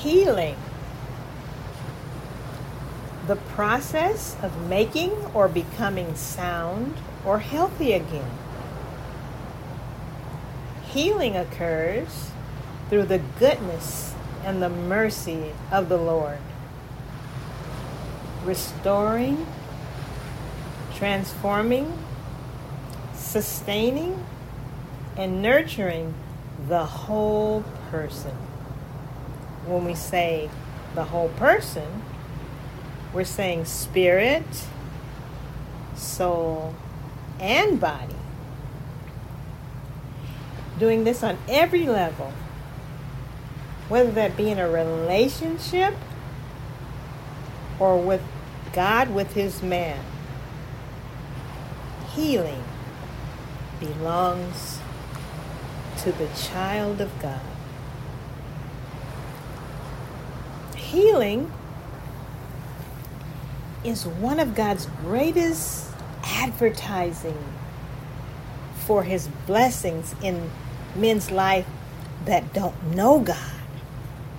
Healing. The process of making or becoming sound or healthy again. Healing occurs through the goodness and the mercy of the Lord, restoring, transforming, sustaining, and nurturing the whole person. When we say the whole person, we're saying spirit, soul, and body. Doing this on every level, whether that be in a relationship or with God, with his man. Healing belongs to the child of God. Healing is one of God's greatest advertising for his blessings in men's life that don't know God.